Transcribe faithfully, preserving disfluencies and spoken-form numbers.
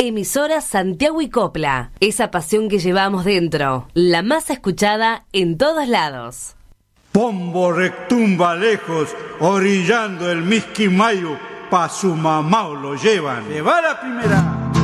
Emisora Santiago y Copla. Esa pasión que llevamos dentro. La más escuchada en todos lados. Pombo retumba lejos, orillando el Misquimayo, pa' su mamá lo llevan. ¡Lleva la primera!